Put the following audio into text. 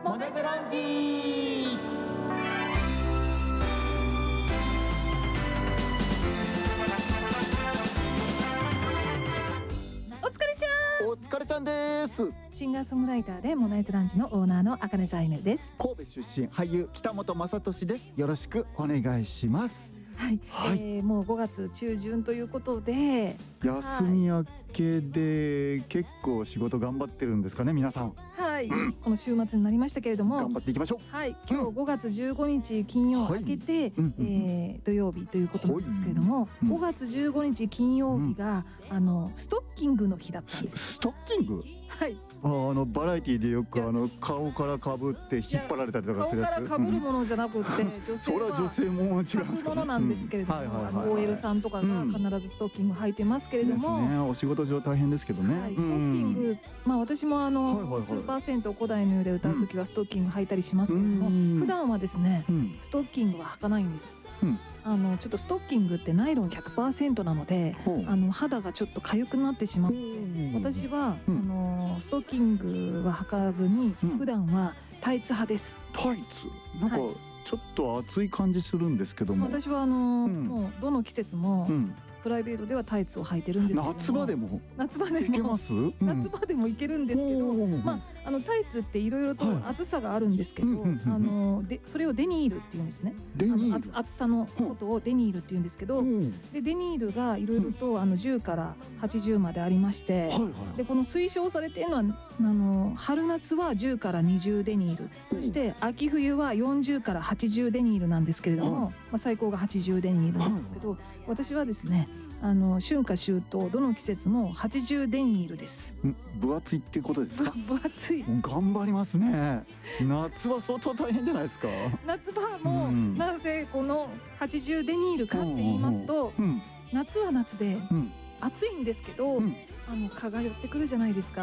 モネズランジ。 お疲れちゃん。 お疲れちゃんです。 シンガーソングライターでモネズランジのオーナーの茜さゆめです。 神戸出身俳優北本雅俊です。よろしくお願いします。 はい、 はい、 もう5月中旬ということで休み明けで結構仕事頑張ってるんですかね皆さん。 はい、この週末になりましたけれども頑張っていきましょう。 はい、今日5月15日金曜明けて、土曜日ということなんですけれども、5月15日金曜日が、ストッキングの日だったんです。 ストッキング？ はい。 バラエティでよく顔からかぶって引っ張られたりとかするやつ。 顔からかぶるものじゃなくって女性はそれは女性も違うんですかね。 ものなんですけれども、OL さんとかが必ずストッキング履いてますけれども、 ですね、お仕事上大変ですけどね、 はい、ストッキング、私もスーパー銭湯古代の湯で歌う時はストッキング履いたりしますけれども、普段はですね、ストッキングは履かないんです。ちょっとストッキングってナイロン 100% なので、肌がちょっと痒くなってしまって、私はストッキングは履かずに普段はタイツ派です。 タイツなんかちょっと暑い感じするんですけども、 私はもうどの季節もプライベートではタイツを履いてるんですけども、 夏場でもいけます？ 夏場でもいけるんですけど、タイツっていろいろと厚さがあるんですけど、それをデニールっていうんですね。厚さのことをデニールっていうんですけど、でデニールがいろいろと10から80までありまして、でこの推奨されているのは春夏は10から20デニール、そして秋冬は40から80デニールなんですけれども、最高が80デニールなんですけど、私はですね春夏秋冬どの季節も80デニールです。 分厚いってことですか？ 分厚い。 頑張りますね。夏は相当大変じゃないですか？ 夏場もなぜこの80デニールかって言いますと、夏は夏で暑いんですけど、蚊が寄ってくるじゃないですか。